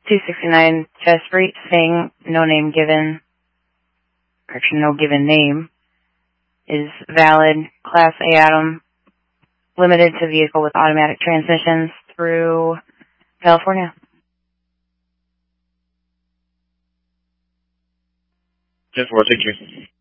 269 Chest Street, saying no given name is valid. Class A Atom, limited to vehicle with automatic transmissions through California. 10-4, thank you.